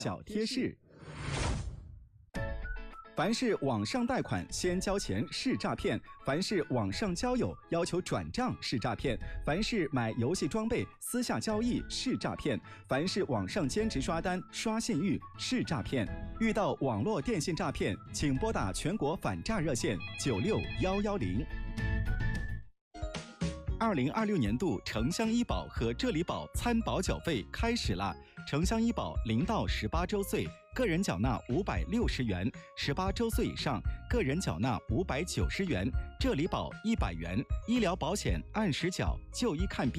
小贴士。凡是网上贷款先交钱是诈骗，凡是网上交友要求转账是诈骗，凡是买游戏装备私下交易是诈骗，凡是网上兼职刷单刷信誉是诈骗。遇到网络电信诈骗，请拨打全国反诈热线96110。2026年度城乡医保和浙理保参保缴费开始啦！城乡医保0到18周岁，个人缴纳560元；18周岁以上，个人缴纳590元；浙理保100元。医疗保险按时缴，就医看病